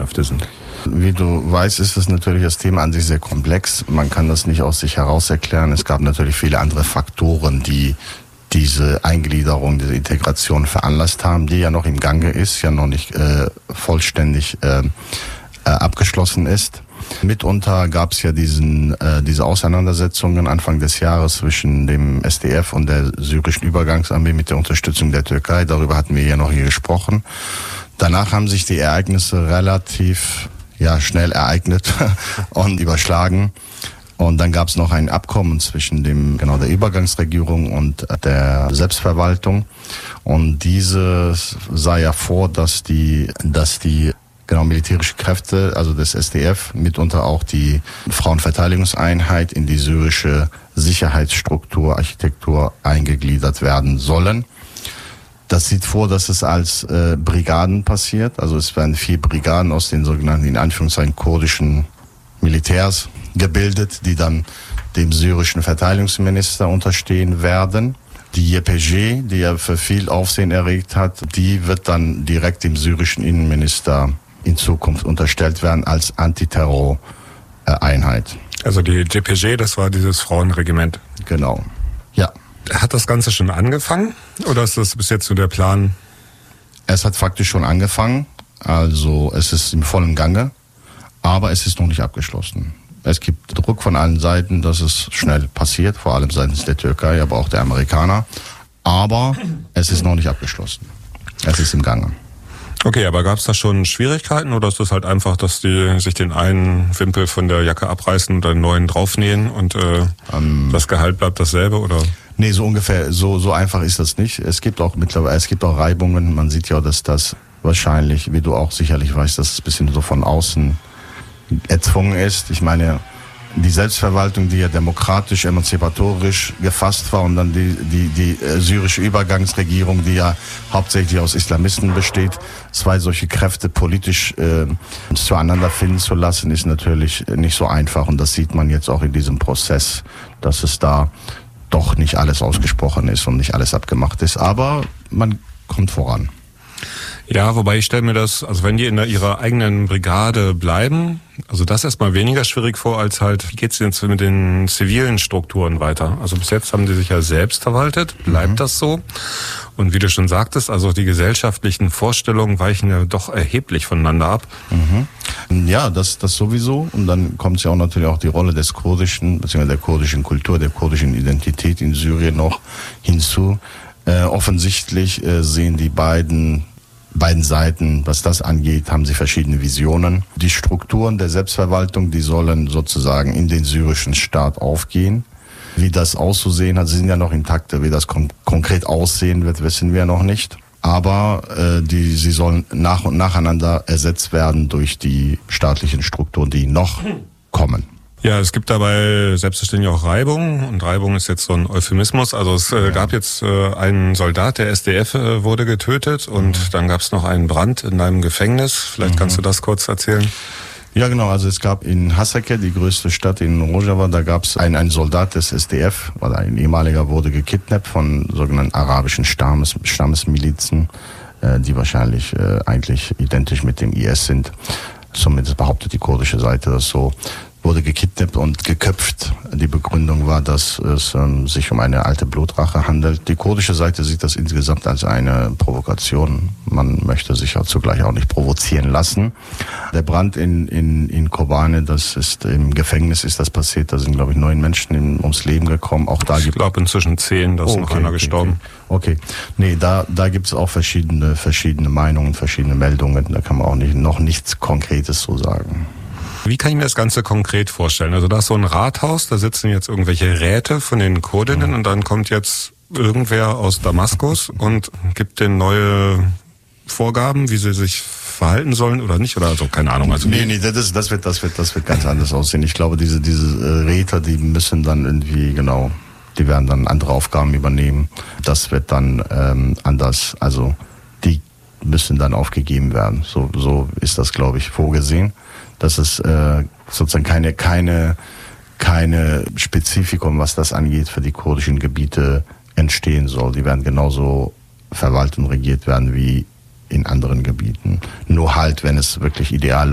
Kräfte sind? Wie du weißt, ist das natürlich das Thema an sich sehr komplex. Man kann das nicht aus sich heraus erklären. Es gab natürlich viele andere Faktoren, die diese Eingliederung, diese Integration veranlasst haben, die ja noch im Gange ist, ja noch nicht vollständig abgeschlossen ist. Mitunter gab es ja diese Auseinandersetzungen Anfang des Jahres zwischen dem SDF und der syrischen Übergangsarmee mit der Unterstützung der Türkei. Darüber hatten wir ja noch hier gesprochen. Danach haben sich die Ereignisse relativ schnell ereignet und überschlagen. Und dann gab es noch ein Abkommen zwischen der Übergangsregierung und der Selbstverwaltung. Und diese sah ja vor, dass die militärische Kräfte, also des SDF, mitunter auch die Frauenverteidigungseinheit in die syrische Sicherheitsstruktur, Architektur eingegliedert werden sollen. Das sieht vor, dass es als Brigaden passiert. Also es werden 4 Brigaden aus den sogenannten, in Anführungszeichen, kurdischen Militärs gebildet, die dann dem syrischen Verteidigungsminister unterstehen werden. Die YPG, die ja für viel Aufsehen erregt hat, die wird dann direkt dem syrischen Innenminister in Zukunft unterstellt werden als Antiterror-Einheit. Also die YPG, das war dieses Frauenregiment. Genau, ja. Hat das Ganze schon angefangen oder ist das bis jetzt so der Plan? Es hat faktisch schon angefangen, also es ist im vollen Gange, aber es ist noch nicht abgeschlossen. Es gibt Druck von allen Seiten, dass es schnell passiert, vor allem seitens der Türkei, aber auch der Amerikaner. Aber es ist noch nicht abgeschlossen. Es ist im Gange. Okay, aber gab es da schon Schwierigkeiten oder ist das halt einfach, dass die sich den einen Wimpel von der Jacke abreißen und einen neuen draufnähen und das Gehalt bleibt dasselbe, oder? Nee, so ungefähr, so einfach ist das nicht. Es gibt auch Reibungen. Man sieht ja, dass das wahrscheinlich, wie du auch sicherlich weißt, dass es ein bisschen so von außen erzwungen ist. Ich meine, die Selbstverwaltung, die ja demokratisch, emanzipatorisch gefasst war, und dann die syrische Übergangsregierung, die ja hauptsächlich aus Islamisten besteht, 2 solche Kräfte politisch zueinander finden zu lassen, ist natürlich nicht so einfach. Und das sieht man jetzt auch in diesem Prozess, dass es da doch nicht alles ausgesprochen ist und nicht alles abgemacht ist. Aber man kommt voran. Ja, wobei ich stelle mir das, also wenn die in ihrer eigenen Brigade bleiben, also das erstmal weniger schwierig vor, als halt, wie geht's jetzt mit den zivilen Strukturen weiter? Also bis jetzt haben die sich ja selbst verwaltet, bleibt das so? Und wie du schon sagtest, also die gesellschaftlichen Vorstellungen weichen ja doch erheblich voneinander ab. Ja, das sowieso. Und dann kommt ja auch natürlich auch die Rolle des kurdischen, beziehungsweise der kurdischen Kultur, der kurdischen Identität in Syrien noch hinzu. Offensichtlich sehen die beiden Seiten, was das angeht, haben sie verschiedene Visionen. Die Strukturen der Selbstverwaltung, die sollen sozusagen in den syrischen Staat aufgehen. Wie das auszusehen hat, sie sind ja noch intakt. Wie das konkret aussehen wird, wissen wir noch nicht. Aber sie sollen nach und nacheinander ersetzt werden durch die staatlichen Strukturen, die noch kommen. Ja, es gibt dabei selbstverständlich auch Reibung, und Reibung ist jetzt so ein Euphemismus. Also es gab jetzt einen Soldat, der SDF wurde getötet, und dann gab es noch einen Brand in einem Gefängnis. Vielleicht kannst du das kurz erzählen. Ja, genau. Also es gab in Hasake, die größte Stadt in Rojava, da gab es einen Soldat des SDF, weil ein ehemaliger wurde gekidnappt von sogenannten arabischen Stammesmilizen, die wahrscheinlich eigentlich identisch mit dem IS sind. Zumindest behauptet die kurdische Seite das so. Wurde gekidnappt und geköpft. Die Begründung war, dass es sich um eine alte Blutrache handelt. Die kurdische Seite sieht das insgesamt als eine Provokation. Man möchte sich ja zugleich auch nicht provozieren lassen. Der Brand in Kobane, das ist im Gefängnis ist das passiert. Da sind, glaube ich, 9 Menschen ums Leben gekommen. Auch da ich glaube inzwischen 10, da ist noch einer gestorben. Okay. Nee, da gibt es auch verschiedene Meinungen, verschiedene Meldungen. Da kann man auch noch nichts Konkretes so sagen. Wie kann ich mir das Ganze konkret vorstellen? Also da ist so ein Rathaus, da sitzen jetzt irgendwelche Räte von den Kurdinnen und dann kommt jetzt irgendwer aus Damaskus und gibt denen neue Vorgaben, wie sie sich verhalten sollen oder nicht, oder also keine Ahnung. Also nee, das wird ganz anders aussehen. Ich glaube, diese Räte, die müssen dann irgendwie, genau, die werden dann andere Aufgaben übernehmen. Das wird dann anders, also die müssen dann aufgegeben werden. So ist das, glaube ich, vorgesehen. Dass es sozusagen keine Spezifikum, was das angeht, für die kurdischen Gebiete entstehen soll. Die werden genauso verwaltet und regiert werden wie in anderen Gebieten. Nur halt, wenn es wirklich ideal